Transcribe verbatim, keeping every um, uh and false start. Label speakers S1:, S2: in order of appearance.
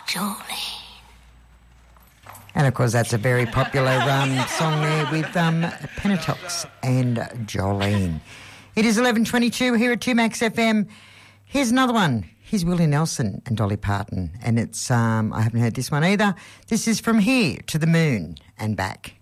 S1: Jolene.
S2: And, of course, that's a very popular um, song there with um, Pentatux and Jolene. It is eleven twenty-two here at two Max F M. Here's another one. Here's Willie Nelson and Dolly Parton. And it's, um, I haven't heard this one either. This is From Here to the Moon and Back.